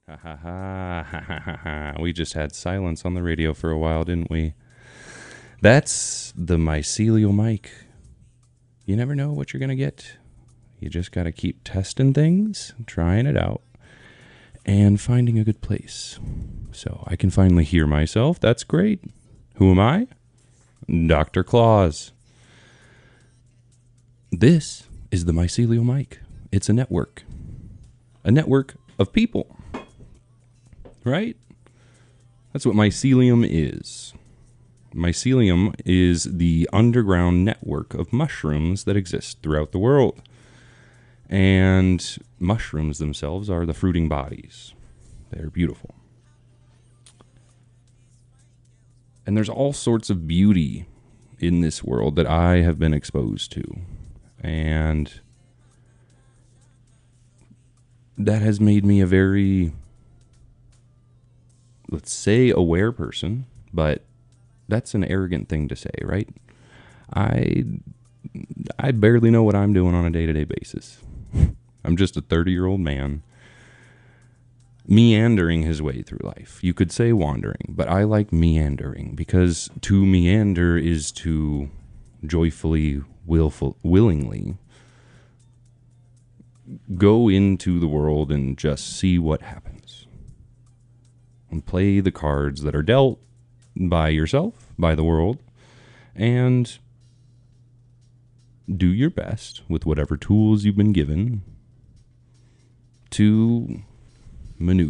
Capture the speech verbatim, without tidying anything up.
Ha ha ha ha ha ha ha. We just had silence on the radio for a while, didn't we? That's the mycelial mic. You never know what you're going to get. You just got to keep testing things, trying it out, and finding a good place. So I can finally hear myself. That's great. Who am I? Doctor Claus. This is the mycelial mic. It's a network. A network of people. Right? That's what mycelium is. Mycelium is the underground network of mushrooms that exist throughout the world. And mushrooms themselves are the fruiting bodies. They're beautiful. And there's all sorts of beauty in this world that I have been exposed to. And that has made me a very, let's say, aware person, but that's an arrogant thing to say, right? I I barely know what I'm doing on a day-to-day basis. I'm just a thirty-year-old man meandering his way through life. You could say wandering, but I like meandering because to meander is to joyfully, willful, willingly go into the world and just see what happens. And play the cards that are dealt by yourself, by the world, and do your best with whatever tools you've been given to maneuver.